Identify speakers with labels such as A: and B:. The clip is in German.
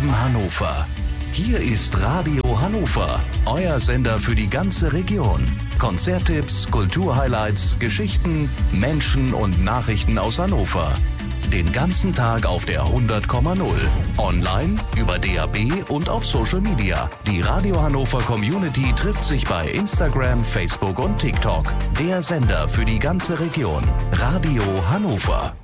A: Leben Hannover. Hier ist Radio Hannover, euer Sender für die ganze Region. Konzerttipps, Kulturhighlights, Geschichten, Menschen und Nachrichten aus Hannover. Den ganzen Tag auf der 100,0. Online, über DAB und auf Social Media. Die Radio Hannover Community trifft sich bei Instagram, Facebook und TikTok. Der Sender für die ganze Region. Radio Hannover.